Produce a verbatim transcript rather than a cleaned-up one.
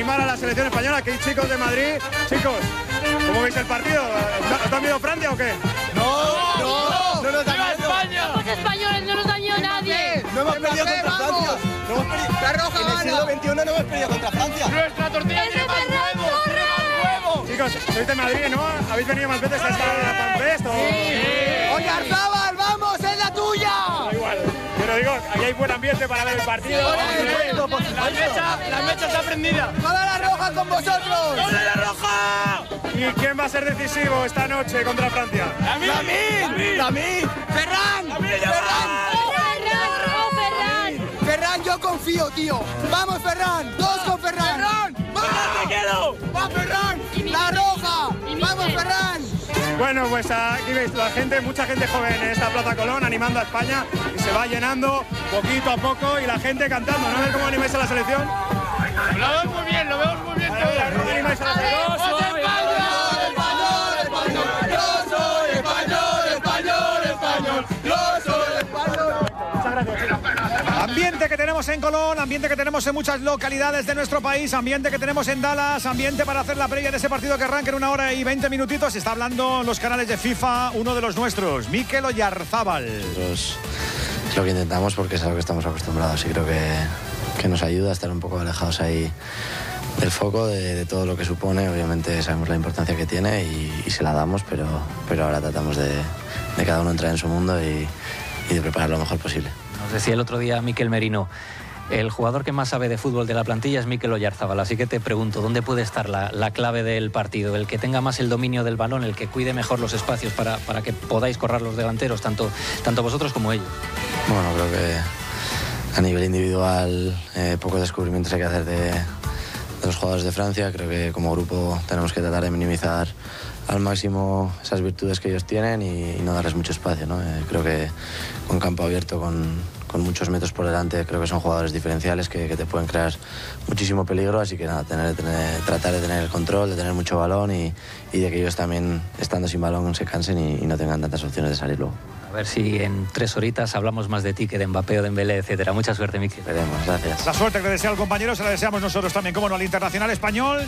animar a la selección española, que hay chicos de Madrid. Chicos, ¿cómo veis el partido? ¿Os da miedo Francia o qué? No, no, no nos da miedo. España! Somos españoles, no nos da miedo nadie. No hemos perdido contra Francia. No hemos perdido. La roja en el siglo veintiuno no hemos perdido contra Francia. Nuestra tortilla tiene más huevos. Chicos, sois de Madrid, ¿no? ¿Habéis venido más veces a esta Panfest o...? Sí. Oyarzábal, vamos, es la tuya. Da igual. Pero digo, aquí hay buen ambiente para ver el partido. La mecha, la mecha está prendida. ¡Toda la roja con vosotros! ¡Toda la roja! ¿Y quién va a ser decisivo esta noche contra Francia? ¡Lamin! ¡Lamin! ¡Ferran! ¡Ferran! ¡Oh, Ferran! ¡Ferran, yo confío, tío! ¡Vamos, Ferran! ¡Todos con Ferran! ¡Ferran! ¡Ferran, te quiero! ¡Va, Ferran! ¡La roja! ¡Vamos, Ferran! Bueno, pues aquí veis la gente, mucha gente joven en esta Plaza Colón animando a España y se va llenando poquito a poco y la gente cantando, ¿no? A ver cómo animáis a la selección. Lo vemos muy bien, lo vemos muy bien. A ver, a ver, ¿cómo animáis a la selección? Ambiente que tenemos en Colón, ambiente que tenemos en muchas localidades de nuestro país, ambiente que tenemos en Dallas, ambiente para hacer la previa de ese partido que arranca en una hora y veinte minutitos. Está hablando en los canales de FIFA uno de los nuestros, Mikel Oyarzábal. Nosotros es lo que intentamos porque es a lo que estamos acostumbrados y creo que, que nos ayuda a estar un poco alejados ahí del foco, de, de todo lo que supone. Obviamente sabemos la importancia que tiene y, y se la damos, pero, pero ahora tratamos de, de cada uno entrar en su mundo y, y de preparar lo mejor posible. Nos decía el otro día Mikel Merino, el jugador que más sabe de fútbol de la plantilla es Mikel Oyarzábal, así que te pregunto, ¿dónde puede estar la, la clave del partido? El que tenga más el dominio del balón, el que cuide mejor los espacios para, para que podáis correr los delanteros, tanto, tanto vosotros como ellos. Bueno, creo que a nivel individual eh, pocos descubrimientos hay que hacer de, de los jugadores de Francia. Creo que como grupo tenemos que tratar de minimizar al máximo esas virtudes que ellos tienen y, y no darles mucho espacio, ¿no? Eh, creo que con campo abierto, con, con muchos metros por delante, creo que son jugadores diferenciales que, que te pueden crear muchísimo peligro, así que nada, tener, tener, tratar de tener el control, de tener mucho balón y, y de que ellos también, estando sin balón, se cansen y, y no tengan tantas opciones de salir luego. A ver si en tres horitas hablamos más de ti que de Mbappé o de Dembélé, etcétera. Mucha suerte, Mikel. Veremos, gracias. La suerte que le desea el compañero se la deseamos nosotros también, como no, al internacional español.